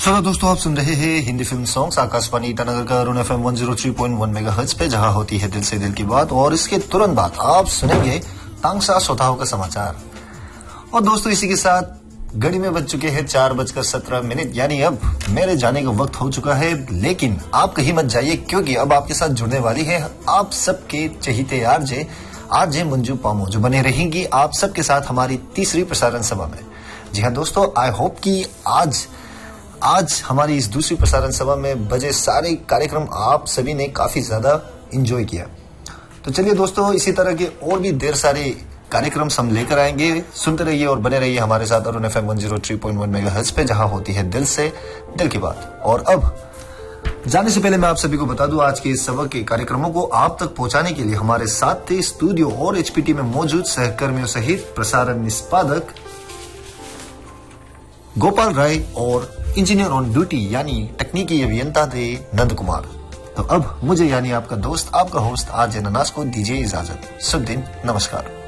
चलो दोस्तों, आप सुन रहे हैं हिंदी फिल्म सॉन्ग्स आकाशवाणी ईटानगर का अरुण FM 103.1 मेगाहर्ट्ज पे, जहां होती है दिल से दिल की बात। और इसके तुरंत बाद आप सुनेंगे तांगसा सोताओ का समाचार। और दोस्तों, इसी के साथ घड़ी में बज चुके हैं 4:17, यानी अब मेरे जाने का वक्त हो चुका है। लेकिन आप कहीं मत जाइए, क्योंकि अब आपके साथ जुड़ने वाली है आप सबके चहीते आरजे मंजू पामो, जो बने रहेंगी आप सबके साथ हमारी तीसरी प्रसारण सभा में। जी हाँ दोस्तों, आई होप कि आज हमारी इस दूसरी प्रसारण सभा में बजे सारे कार्यक्रम आप सभी ने काफी ज्यादा एंजॉय किया। तो चलिए दोस्तों, इसी तरह के और भी ढेर सारे कार्यक्रम हम लेकर आएंगे। सुनते रहिए और बने रहिए हमारे साथ अरुण FM 103.1 मेगाहर्ट्ज पे, जहां होती है दिल से दिल की बात। और अब जाने से पहले मैं आप सभी को बता दूं, आज के इस सबक के कार्यक्रमों को आप तक पहुंचाने के लिए हमारे साथ थे स्टूडियो और HPT में मौजूद सहकर्मियों सहित प्रसारण निष्पादक गोपाल राय और इंजीनियर ऑन ड्यूटी यानी तकनीकी अभियंता थे नंद कुमार। तो अब मुझे यानी आपका दोस्त, आपका होस्ट RJ ननास को दीजिए इजाजत। शुभ दिन, नमस्कार।